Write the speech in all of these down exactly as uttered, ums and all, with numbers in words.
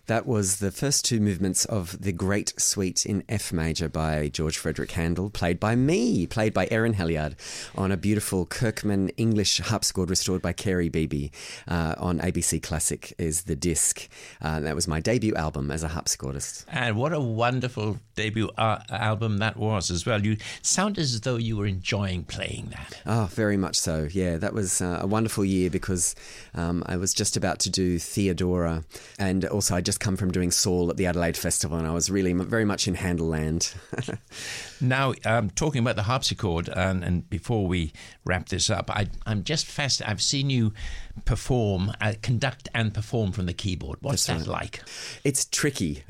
That was the first two movements of the Great Suite in F major by George Frederick Handel, played by me, played by Erin Helyard, on a beautiful Kirkman English harpsichord restored by Kerry Beebe. Uh, on A B C Classic is the disc. Uh, that was my debut album as a harpsichordist. And what a wonderful debut uh, album that was as well. You sound as though you were enjoying playing that. Oh, very much so. Yeah, that was uh, a wonderful year because um, I was just about to do Theodora, and also I just come from doing Saul at the Adelaide Festival, and I was really m- very much in Handel land. Now, um, talking about the harpsichord, and, and before we wrap this up, I, I'm just fascinated. I've seen you perform, uh, conduct and perform from the keyboard. What's That's that right. like? It's tricky.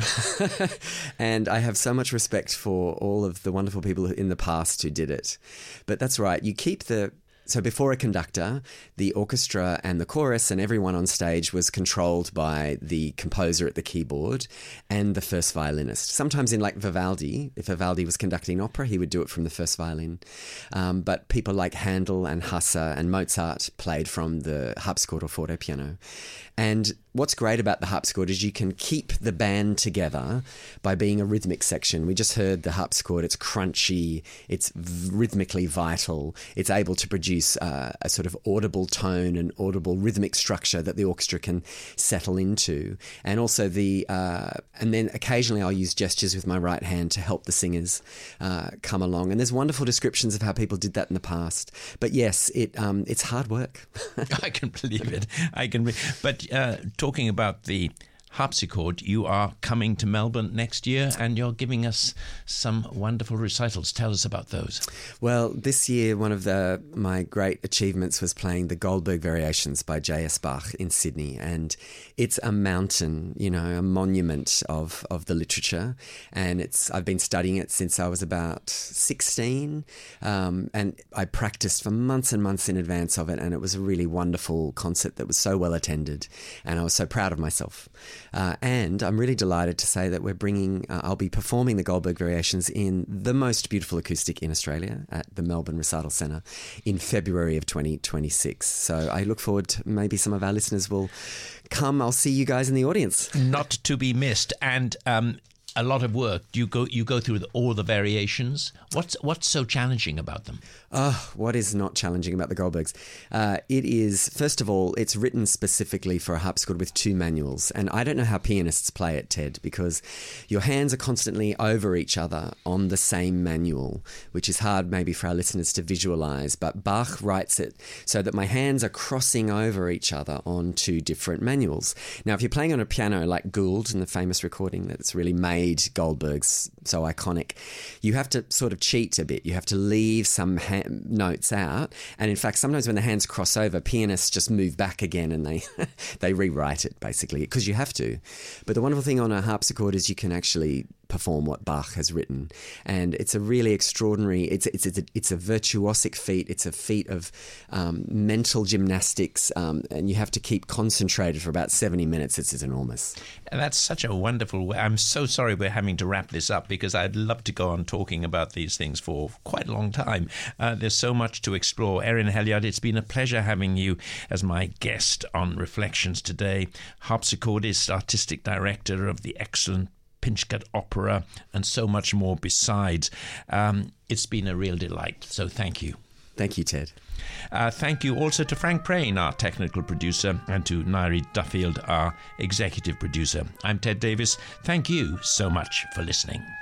And I have so much respect for all of the wonderful people in the past who did it. But that's right. You keep the... So before a conductor, the orchestra and the chorus and everyone on stage was controlled by the composer at the keyboard and the first violinist. Sometimes in like Vivaldi, if Vivaldi was conducting opera, he would do it from the first violin. Um, but people like Handel and Hasse and Mozart played from the harpsichord or forte piano. And what's great about the harpsichord is you can keep the band together by being a rhythmic section. We just heard the harpsichord. It's crunchy. It's v- rhythmically vital. It's able to produce uh, a sort of audible tone and audible rhythmic structure that the orchestra can settle into. And also the, uh, and then occasionally I'll use gestures with my right hand to help the singers uh, come along. And there's wonderful descriptions of how people did that in the past. But yes, it um, it's hard work. I can believe it. I can. Be- but uh, talking about the harpsichord, you are coming to Melbourne next year and you're giving us some wonderful recitals. Tell us about those. Well, this year, one of the my great achievements was playing the Goldberg Variations by J S Bach in Sydney. And it's a mountain, you know, a monument of, of the literature. And it's I've been studying it since I was about sixteen. Um, and I practiced for months and months in advance of it. And it was a really wonderful concert that was so well attended. And I was so proud of myself. Uh, and I'm really delighted to say that we're bringing, uh, I'll be performing the Goldberg Variations in the most beautiful acoustic in Australia at the Melbourne Recital Centre in February of twenty twenty-six. So I look forward to maybe some of our listeners will come. I'll see you guys in the audience. Not to be missed. And um, a lot of work. You go you go through the, all the variations. What's what's so challenging about them? Oh, what is not challenging about the Goldbergs? Uh, it is, first of all, it's written specifically for a harpsichord with two manuals. And I don't know how pianists play it, Ted, because your hands are constantly over each other on the same manual, which is hard maybe for our listeners to visualize. But Bach writes it so that my hands are crossing over each other on two different manuals. Now, if you're playing on a piano like Gould in the famous recording that's really made Goldberg's so iconic, you have to sort of cheat a bit. You have to leave some ha- notes out, and in fact sometimes when the hands cross over, pianists just move back again and they they rewrite it basically because you have to. But the wonderful thing on a harpsichord is you can actually perform what Bach has written, and it's a really extraordinary, it's it's it's a, it's a virtuosic feat. It's a feat of um, mental gymnastics, um, and you have to keep concentrated for about seventy minutes. It's, it's enormous. And that's such a wonderful way. I'm so sorry we're having to wrap this up because I'd love to go on talking about these things for quite a long time. Uh, there's so much to explore. Erin Helyard, it's been a pleasure having you as my guest on Reflections today. Harpsichordist, artistic director of the excellent Pinchgut Opera, and so much more besides. Um, it's been a real delight, so thank you. Thank you, Ted. Uh, thank you also to Frank Prain, our technical producer, and to Nairi Duffield, our executive producer. I'm Ted Davis. Thank you so much for listening.